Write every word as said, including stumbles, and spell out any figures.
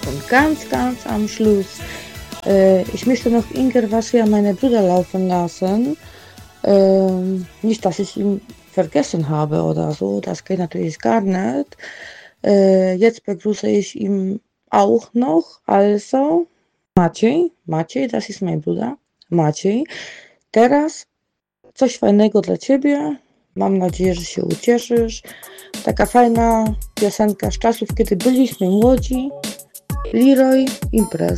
Und ganz, ganz am Schluss, äh, ich möchte noch irgendwas für meinen Bruder laufen lassen. Ähm, nicht, dass ich ihn vergessen habe oder so, das geht natürlich gar nicht. Äh, jetzt begrüße ich ihn auch noch, also Maciej, Maciej, das jest mój bruder, Maciej. Teraz coś fajnego dla Ciebie, mam nadzieję, że się ucieszysz. Taka fajna piosenka z czasów, kiedy byliśmy młodzi. Leroy Impreza.